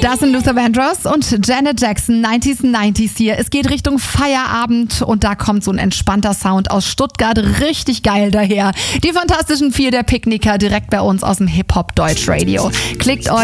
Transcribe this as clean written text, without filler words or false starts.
Das sind Luther Vandross und Janet Jackson, 90s hier. Es geht Richtung Feierabend und da kommt so ein entspannter Sound aus Stuttgart richtig geil daher. Die Fantastischen Vier der Picknicker direkt bei uns aus dem Hip-Hop Deutsch Radio. Klickt euch